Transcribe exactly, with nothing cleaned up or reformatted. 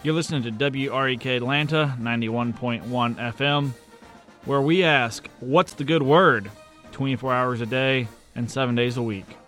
You're listening to W R E K Atlanta, ninety-one point one F M, where we ask, what's the good word? twenty-four hours a day and seven days a week.